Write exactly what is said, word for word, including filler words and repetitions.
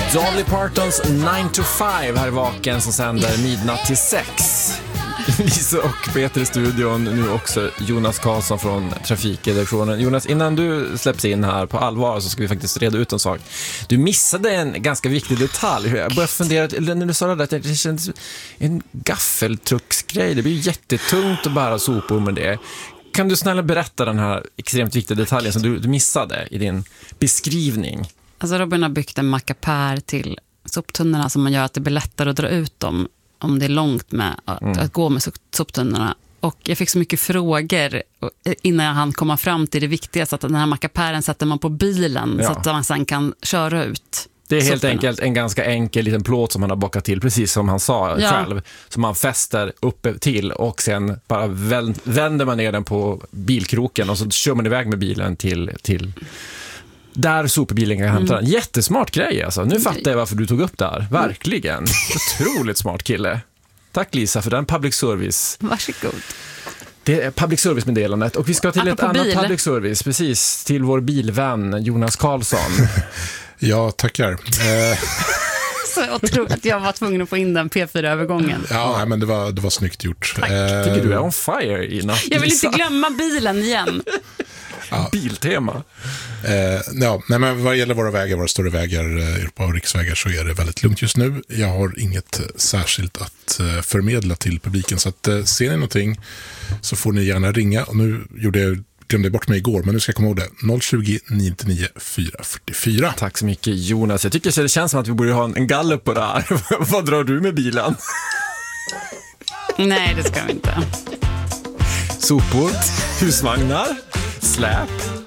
Dolly Partons nine to five här i Vaken som sänder midnatt till sex. Lisa och Peter i studion, nu också Jonas Karlsson från Trafikredaktionen. Jonas, innan du släpps in här på allvar så ska vi faktiskt reda ut en sak. Du missade en ganska viktig detalj. Jag började fundera, när du sa det där, det kändes en gaffeltrucksgrej. Det blir ju jättetungt att bära sopor med det. Kan du snälla berätta den här extremt viktiga detaljen som du, du missade i din beskrivning? Alltså Robin har byggt en mackapär till soptunnorna som man gör att det blir lättare att dra ut dem om det är långt med att, mm. att gå med soptunnorna. Och jag fick så mycket frågor innan jag hann komma fram till det viktigaste, att den här mackapären sätter man på bilen ja. så att man sen kan köra ut. Det är helt soporna. enkelt en ganska enkel liten plåt som han har bakat till, precis som han sa ja. själv, som man fäster uppe till och sen bara vänder man ner den på bilkroken och så kör man iväg med bilen till... till där sopbilen kan hämta den. Mm. Jättesmart grej alltså. Nu fattar jag varför du tog upp det här. Verkligen. Otroligt smart kille. Tack Lisa för den public service. Varsågod. Det är public service-meddelandet. Och vi ska till Apropå ett annat bil. public service. Precis, till vår bilvän Jonas Karlsson. Ja, tackar. Eh... Så jag tror att jag var tvungen att få in den P fyra-övergången. Ja, nej, men det var, det var snyggt gjort. Tack. Eh... Tycker du är on fire i natt, Jag vill Lisa. inte glömma bilen igen. Ja. Biltema. Eh, ja, nej, men vad gäller våra vägar, våra större vägar, Europa och riksvägar, så är det väldigt lugnt just nu. Jag har inget särskilt att eh, förmedla till publiken, så att eh, ser ni någonting så får ni gärna ringa. Och nu gjorde jag, glömde bort mig igår, men nu ska jag komma ihåg det. noll tjugo, nio nio fyra fyra fyra. Tack så mycket Jonas. Jag tycker så det känns som att vi borde ha en gallup på det här. Vad drar du med bilen? Nej, det ska vi inte. Sopor, husvagnar, släp,